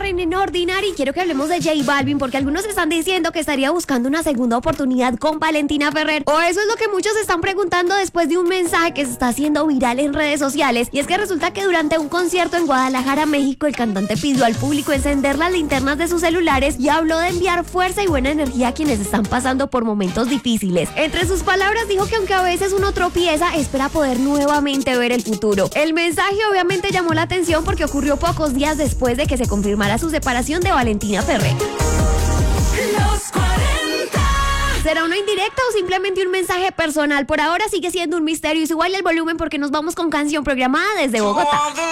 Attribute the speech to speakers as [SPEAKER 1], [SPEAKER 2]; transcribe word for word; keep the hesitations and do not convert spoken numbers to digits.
[SPEAKER 1] Warren en Ordinary. Quiero que hablemos de J Balvin porque algunos están diciendo que estaría buscando una segunda oportunidad con Valentina Ferrer. O eso es lo que muchos están preguntando después de un mensaje que se está haciendo viral en redes sociales. Y es que resulta que durante un concierto en Guadalajara, México, el cantante pidió al público encender las linternas de sus celulares y habló de enviar fuerza y buena energía a quienes están pasando por momentos difíciles. Entre sus palabras dijo que aunque a veces uno tropieza, espera poder nuevamente ver el futuro. El mensaje obviamente llamó la atención porque ocurrió pocos días después de que se confirmara su separación de Valentina Ferrer.
[SPEAKER 2] Los cuarenta.
[SPEAKER 1] ¿Será una indirecta o simplemente un mensaje personal? Por ahora sigue siendo un misterio y súbale el volumen porque nos vamos con canción programada desde Bogotá.